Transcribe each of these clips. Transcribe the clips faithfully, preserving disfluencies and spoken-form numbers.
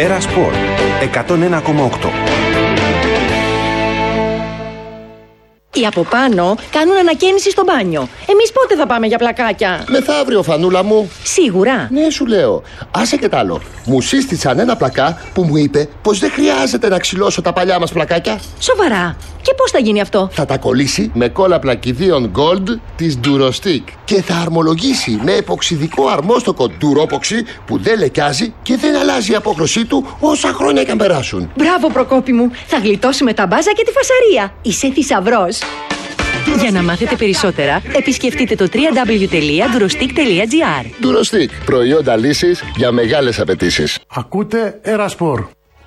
Έρα Σπορ εκατόν ένα κόμμα οκτώ. Οι από πάνω κάνουν ανακαίνιση στο μπάνιο. Εμείς πότε θα πάμε για πλακάκια? Μεθαύριο, Φανούλα μου. Σίγουρα? Ναι, σου λέω. Άσε και τ' άλλο. Μου σύστησαν ένα πλακά που μου είπε πως δεν χρειάζεται να ξυλώσω τα παλιά μας πλακάκια. Σοβαρά? Και πώς θα γίνει αυτό? Θα τα κολλήσει με κόλλα πλακιδίων Gold της Durostick και θα αρμολογήσει με εποξιδικό αρμόστοκο Duropoxy που δεν λεκιάζει και δεν αλλάζει η απόχρωσή του όσα χρόνια και αν περάσουν. Μπράβο, Προκόπη μου. Θα γλιτώσουμε τα μπάζα και τη φασαρία. Είσαι θησαυρός. Για να μάθετε περισσότερα, επισκεφτείτε το double-u double-u double-u τελεία durostick τελεία gr. Durostick. Προϊόντα λύσης για μεγάλες απαιτήσεις. Ακούτε Έρα Σπορ.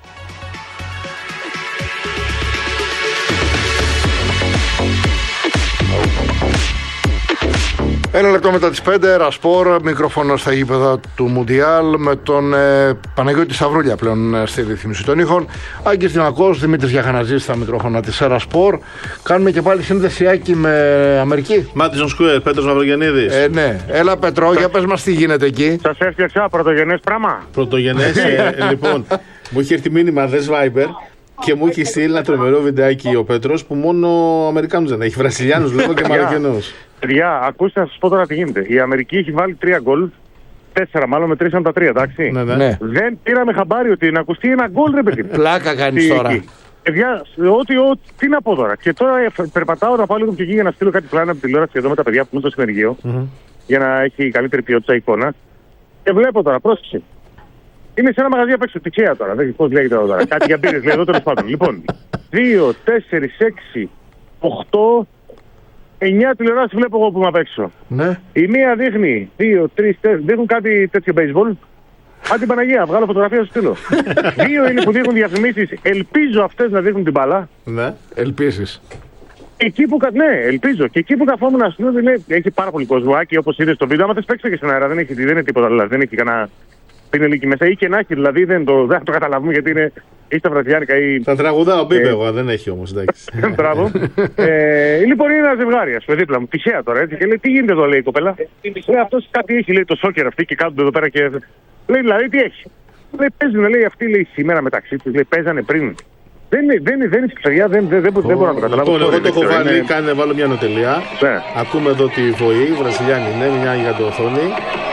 Ένα λεπτό μετά τις πέντε, Έρα Σπορ, μικρόφωνο στα γήπεδα του Μουντιάλ με τον ε, Παναγιώτη Σταυρούλια πλέον ε, στη ρύθμιση των ήχων. Άγγις Δημακός, Δημήτρης Γιαχαναζής στα μικρόφωνα της Έρα Σπορ. Κάνουμε και πάλι σύνδεσιάκι με Αμερική. Μάτισον Σκουέρ, Πέτρος Μαυρογεννίδης. Ε, ναι, έλα Πετρό, για πες μας τι γίνεται εκεί. Σας έφτιαξα πρωτογενές πράγμα. Πρωτογενές, ε, λοιπόν, μου είχε έρθει μήνυμα δες Viber. Και μου είχε στείλει ένα τρομερό βιντεάκι ο Πέτρος που μόνο Αμερικάνους δεν έχει. Βραζιλιάνους λέγω και Μαροκινούς. Παιδιά, ακούστε να σας πω τώρα τι γίνεται. Η Αμερική έχει βάλει τρία γκολ. Τέσσερα μάλλον, μετρήσαν τα τρία, εντάξει. Ναι, ναι. Ναι. Δεν πήραμε χαμπάρι ότι να ακουστεί ένα γκολ, ρε παιδί. Πλάκα κάνεις Τι- τώρα. Παιδιά, ό,τι, ό, τι να πω τώρα. Και τώρα περπατάω να πάω λίγο πιο εκεί για να στείλω κάτι πλάνα από τη τηλεόραση εδώ με τα παιδιά που είναι στο συνεργείο. Mm-hmm. Για να έχει καλύτερη ποιότητα εικόνα. Και βλέπω τώρα, πρόσεξε. Είμαι σε ένα μαγαζί απ' έξω, τυχαία τώρα. Δεν πώς λέγεται εδώ τώρα. Κάτι για μπύρες, λέει εδώ τέλος πάντων. Λοιπόν, δύο, τέσσερα, έξι, οκτώ, εννιά τηλεοράσεις βλέπω εγώ που είμαι απ' έξω. Ναι. Η μία δείχνει δύο, τρεις, τέσσερα, δείχνουν κάτι τέτοιο baseball. Αν την Παναγία, βγάλω φωτογραφία σου στείλω. Δύο είναι που δείχνουν διαφημίσεις. Ελπίζω αυτές να δείχνουν την μπάλα. Ναι. Ελπίσεις. Εκεί που, κα- ναι, ελπίζω. Και εκεί που καθόμουν να σου λέει, έχει πάρα πολύ κόσμο. Άκη, όπως είδες στο βίντεο, άμα θες παίξε και στην αέρα, δεν, έχει, δεν είναι τίποτα δηλαδή. Δεν έχει κανένα. Είναι λίγη μέσα ή και να έχει, δηλαδή δεν το, δεν το καταλαβούμε γιατί είναι ή στα βραζιλιάνικα ή. Θα τραγουδάω μπίπε Ε. εγώ, δεν έχει όμως, εντάξει. Μπράβο. ε, λοιπόν, είναι ένα ζευγάρι, ας πούμε, δίπλα μου. Τυχαία τώρα έτσι. Και λέει, τι γίνεται εδώ, λέει η κοπέλα. Λέει, αυτός κάτι έχει, λέει το σόκερ αυτή και κάθονται εδώ πέρα και. Λέει, δηλαδή, τι έχει. Λέει, παίζουν, λέει αυτή, λέει σήμερα μεταξύ του. Λέει, παίζανε πριν. Δεν είναι, δεν είναι, δεν είναι παιδιά, δεν, δεν, δεν, δεν μπορώ να το καταλάβω. Λοιπόν, εγώ Sorry, το έχω δεν ξέρω, βάλει, είναι- κάνε βάλω μια νοτελεία. Ναι. Ακούμε εδώ τη βοή, Βραζιλιάνη είναι, μια γιγαντοοθόνη.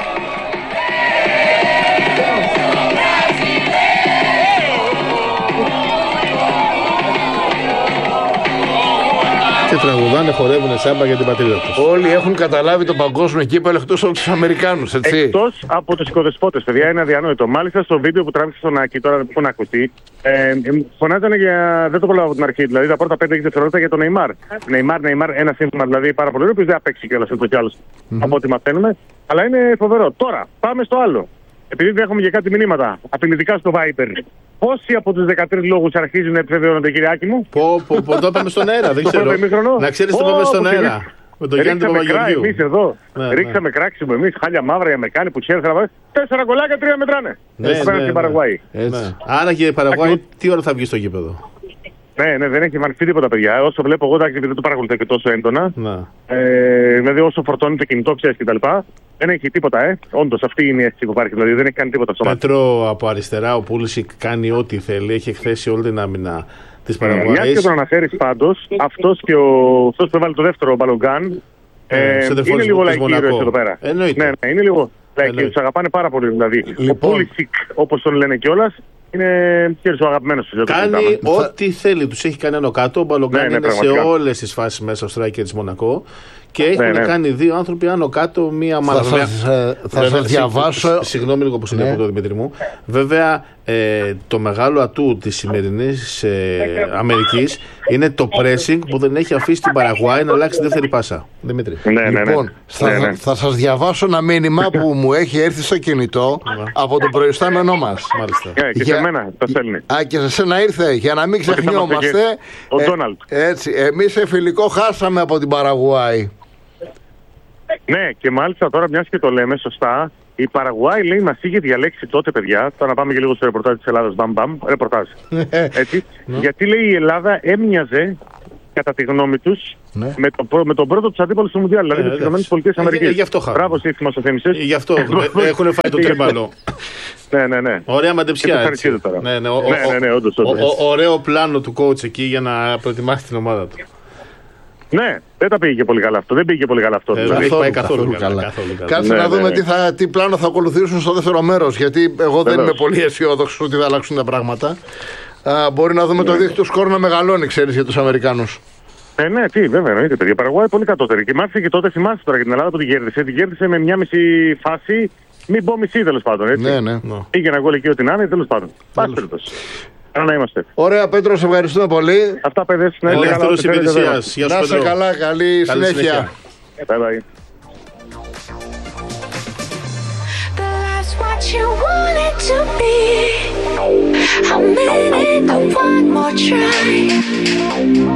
Και τραγουδάνε, χορεύουν σάμπα για την πατρίδα τους. Όλοι έχουν καταλάβει το παγκόσμιο κύπελλο εκτός από τους Αμερικάνους, έτσι. Εκτός από τους οικοδεσπότες, παιδιά, είναι αδιανόητο. Μάλιστα στο βίντεο που τράβηξε στον Άκη, τώρα δεν έχουν ακουστεί, ε, ε, φωνάζανε για. Δεν το προλάβω από την αρχή, δηλαδή τα πρώτα πέντε δευτερόλεπτα για τον Νεϊμάρ. Νεϊμάρ, Νεϊμάρ, ένα σύνθημα δηλαδή πάρα πολύ ωραίο, που δεν θα παίξει κιόλας ούτως κι άλλως από ό,τι μαθαίνουμε. Αλλά είναι φοβερό. Τώρα, πάμε στο άλλο. Επειδή δέχομαι και κάτι μηνύματα απειλητικά στο Viber. Πόσοι από τους δεκατρείς λόγους αρχίζουν να επιβεβαιώνονται, κύριε Άκη μου? Πω, πω, πω, το είπαμε στον αέρα, δεν Το ξέρω. πρώτο ημίχρονο. Να ξέρεις το Ω, είπαμε στον που αέρα. ρίξ- Με τον Γιάννη τον Ρίξαμε κρά Παπαγεωργίου. εμείς εδώ. Ναι, ναι. Ρίξαμε κράξιμο εμείς. Χάλια μαύρα οι Αμερικάνοι που ξέρουν. Τέσσερα γκολάκια, τρία μετράνε. Ναι, Έτσι πέρασε ναι, η ναι. Παραγουάη. Έτσι. Ναι. Άρα και η Παραγουάη τι ώρα θα βγει στο γήπεδο? Ναι, ναι, δεν έχει εμφανιστεί τίποτα, παιδιά. Όσο βλέπω εγώ, εντάξει, δεν το παρακολουθώ και τόσο έντονα. Να. Ε, δηλαδή, όσο φορτώνει το κινητό, ξέρει κτλ. Δεν έχει τίποτα, ε. Όντως, αυτή είναι η αίσθηση που υπάρχει. Δηλαδή, δεν έχει κάνει τίποτα στο μάτι. Πέτρο από αριστερά, ο Πούλησικ κάνει ό,τι θέλει. Έχει εκθέσει όλη την άμυνα της Μια και Παραγουάης. τον αναφέρει πάντως, αυτό και ο. αυτός που έβαλε το δεύτερο μπαλογκάν. Ε, Ε, σεντερφόρ είναι της λίγο Μονακό. λαϊκή ήρωες εδώ πέρα. Εννοείται. Ναι, ναι, είναι λίγο λαϊκή. Εννοείται. Τους αγαπάνε πάρα πολύ δηλαδή. Λοιπόν. Ο Πούλησικ, όπως τον λένε κιόλας, είναι ξέρεις, ο αγαπημένος τους. Κάνει ό,τι θέλει. Τους έχει κάνει άνω κάτω. Ο Μπαλογκάν Ναι, ναι, είναι σε πραγματικά. όλες τις φάσεις μέσα στο striker της Μονακό. Και έχουν Ναι, ναι. κάνει δύο άνθρωποι άνω κάτω μία Θα μάλλον. σας, ε, θα Βέβαια, σας διαβάσω. συγ- Συγγνώμη λίγο που σου Ναι. λέω το Δημήτρη μου. Βέβαια, ε, το μεγάλο ατού της σημερινής ε, Αμερικής είναι το pressing που δεν έχει αφήσει την Παραγουάη να αλλάξει τη δεύτερη πάσα. Δημήτρη. Ναι, ναι, ναι. Λοιπόν, θα, Ναι, ναι. θα σας διαβάσω ένα μήνυμα που μου έχει έρθει στο κινητό από τον προϊστάμενό μας. Μάλιστα. Ε, και Για- σε μένα το στέλνει. Α, και σε σένα ήρθε, για να μην Ότι θα μας ξεχνιόμαστε. πήγε ο ε, Ντόναλντ. Έτσι, εμείς σε φιλικό χάσαμε από την Παραγουάη. Ναι, και μάλιστα τώρα, μιας και το λέμε σωστά, η Παραγουάη λέει μας είχε διαλέξει τότε, παιδιά. Τώρα να πάμε και λίγο στο ρεπορτάζ της Ελλάδας. Μπαμ, μπαμ, ρεπορτάζ. Έτσι. Γιατί λέει η Ελλάδα έμοιαζε, κατά τη γνώμη τους, Ναι. Με, το, με τον πρώτο του αντίπαλο στο Μουντιάλ, δηλαδή ε, με τι ΗΠΑ. Ε, γι' αυτό χάρη. Μπράβο, Σύφη, μας το θύμισες. Γι' αυτό έχουν φάει το τρίμαλο. Ναι, ναι, ναι. Ωραία μαντεψιά. Ναι, ναι, ναι, όντως. Ωραίο πλάνο του coach εκεί για να προετοιμάσει την ομάδα του. Ναι, δεν τα πήγε πολύ καλά αυτό. Δεν πήγε πολύ καλά αυτό. Ε, δεν έχει πάει καθόλου, καθόλου καλά. Καθόλου καλά. Κάτσε ναι, να δούμε ναι, ναι. Τι, θα, τι πλάνο θα ακολουθήσουν στο δεύτερο μέρος. Γιατί εγώ δεν είμαι πολύ αισιόδοξος ότι θα αλλάξουν τα πράγματα. Α, μπορεί να δούμε ναι. το δίκτυο σκορ να μεγαλώνει, ξέρεις, για τους Αμερικάνους. Ε, ναι, τι, βέβαια, εννοείται, παιδιά. Η Παραγουάη πολύ κατώτερη. Και μάλιστα και τότε θυμάστε τώρα για την Ελλάδα που την κέρδισε. Την κέρδισε με μια μισή φάση, μην πω μισή τέλος πάντων. Έτσι. Ναι, ναι. Πήγε ένα γκολ εκεί ό,τι να είναι, τέλος πάντων. Πάση περιπτώσει. Να είμαστε. Ωραία, Πέτρο, σε ευχαριστούμε πολύ. Αυτά, παιδες. Ναι, ελεύθερος υπηρεσίας. Να είσαι καλά, καλή συνέχεια. Bye bye. What you want it to be, a minute, I want more try.